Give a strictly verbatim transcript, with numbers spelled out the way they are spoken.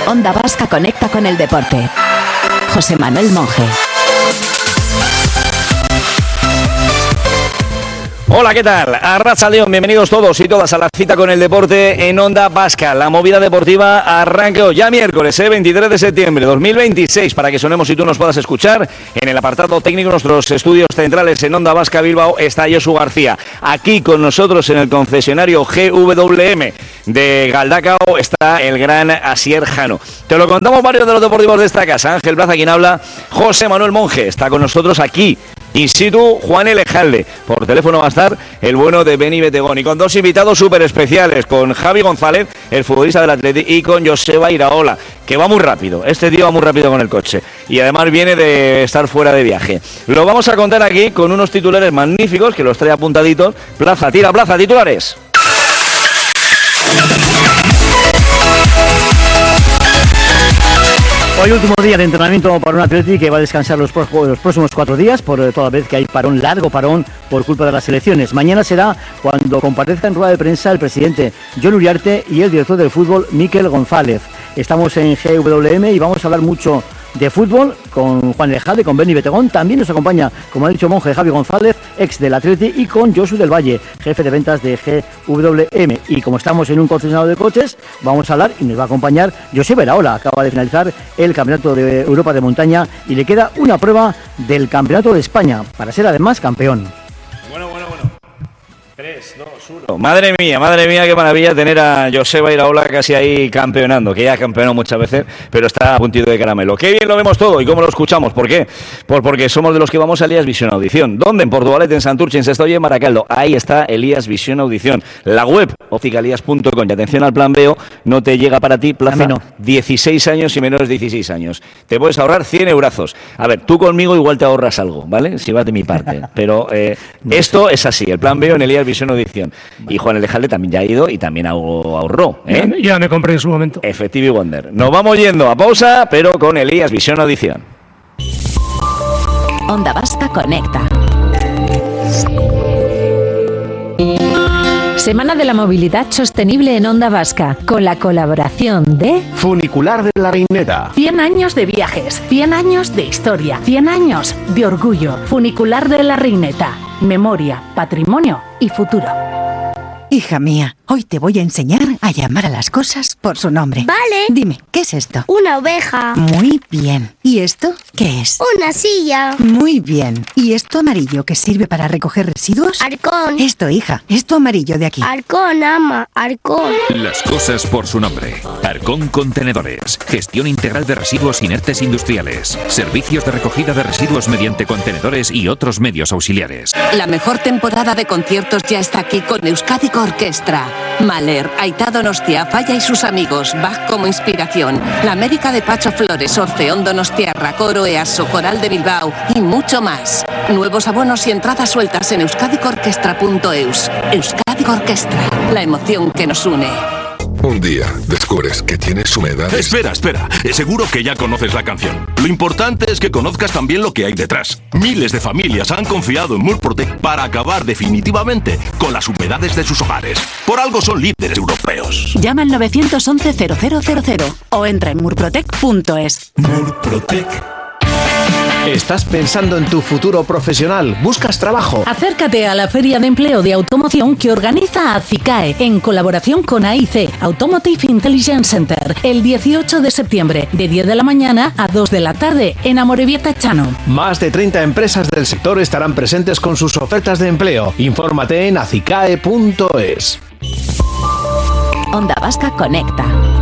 Onda Vasca conecta con el deporte. José Manuel Monje. Hola, ¿qué tal? Arratsaldeon, bienvenidos todos y todas a la cita con el deporte en Onda Vasca. La movida deportiva arranca hoy, ya miércoles, ¿eh? veintitrés de septiembre de dos mil veintiséis, para que sonemos y tú nos puedas escuchar. En el apartado técnico, nuestros estudios centrales en Onda Vasca Bilbao, está Josu García. Aquí con nosotros en el concesionario G W M de Galdakao está el gran Asier Jano. Te lo contamos varios de los deportivos de esta casa. Ángel Plaza, quien habla, José Manuel Monje. Está con nosotros aquí, in situ, Juan Elejalde. Por teléfono va a estar el bueno de Beni Betegón. Y con dos invitados súper especiales, con Javi González, el futbolista del Athletic, y con Joseba Iraola, que va muy rápido. Este tío va muy rápido con el coche. Y además viene de estar fuera de viaje. Lo vamos a contar aquí con unos titulares magníficos, que los trae apuntaditos. Plaza, tira, Plaza, titulares. Hoy último día de entrenamiento para un Athletic que va a descansar los, pro- los próximos cuatro días por eh, toda vez que hay parón, largo parón por culpa de las elecciones. Mañana será cuando comparezca en rueda de prensa el presidente Jon Uriarte y el director del fútbol Mikel González. Estamos en G W M y vamos a hablar mucho de fútbol con Juan Elejalde, con Beni Betegón. También nos acompaña, como ha dicho Monje, Javi González, ex del Athletic, y con Josu del Valle, jefe de ventas de G W M. Y como estamos en un concesionario de coches, vamos a hablar y nos va a acompañar Joseba Iraola. Acaba de finalizar el Campeonato de Europa de Montaña y le queda una prueba del Campeonato de España para ser además campeón. Bueno, bueno, bueno. tres, dos, uno. Madre mía, madre mía, qué maravilla tener a Joseba Iraola casi ahí campeonando, que ya ha campeonado muchas veces, pero está a puntito de caramelo. Qué bien lo vemos todo y cómo lo escuchamos. ¿Por qué? Pues porque somos de los que vamos a Elías Visión Audición. ¿Dónde? En Portugalete, en Santurce, en Sestoy y en Baracaldo. Ahí está Elías Visión Audición. La web, opticalías punto com. Y atención al plan B O, no te llega para ti, Plaza, no. dieciséis años y menores de dieciséis años. Te puedes ahorrar cien eurazos. A ver, tú conmigo igual te ahorras algo, ¿vale? Si vas de mi parte. Pero eh, esto es así, el plan B O en Elías Visión Audición. Y Juan Elejalde también ya ha ido y también ahorró, ¿eh? Ya, ya me compré en su momento. Effective Wonder. Nos vamos yendo a pausa, pero con Elías Visión Audición. Onda Vasca conecta. Semana de la Movilidad Sostenible en Onda Vasca, con la colaboración de Funicular de la Reineta. cien años de viajes, cien años de historia, cien años de orgullo. Funicular de la Reineta. Memoria, patrimonio y futuro. Hija mía, hoy te voy a enseñar a llamar a las cosas por su nombre. Vale. Dime, ¿qué es esto? Una oveja. Muy bien. ¿Y esto qué es? Una silla. Muy bien. ¿Y esto amarillo que sirve para recoger residuos? Halcón. Esto, hija, esto amarillo de aquí. Halcón, ama, halcón. Las cosas por su nombre. Halcón Contenedores. Gestión integral de residuos inertes industriales. Servicios de recogida de residuos mediante contenedores y otros medios auxiliares. La mejor temporada de conciertos ya está aquí con Euskadi Orquestra. Mahler, Aitá Donostia, Falla y sus amigos, Bach como inspiración, La América de Pacho Flores, Orfeón Donostiarra, Coro Easo, Coral de Bilbao y mucho más. Nuevos abonos y entradas sueltas en euskadicorquestra punto eus. Euskadi Orquestra, la emoción que nos une. Un día descubres que tienes humedad. Espera, espera. Seguro que ya conoces la canción. Lo importante es que conozcas también lo que hay detrás. Miles de familias han confiado en Murprotec para acabar definitivamente con las humedades de sus hogares. Por algo son líderes europeos. Llama al nueve once cero cero cero cero o entra en murprotec punto es. Murprotec. ¿Estás pensando en tu futuro profesional? ¿Buscas trabajo? Acércate a la Feria de Empleo de Automoción que organiza ACICAE en colaboración con A I C, Automotive Intelligence Center, el dieciocho de septiembre, de diez de la mañana a dos de la tarde, en Amorebieta Chano. Más de treinta empresas del sector estarán presentes con sus ofertas de empleo. Infórmate en acicae punto es. Onda Vasca conecta.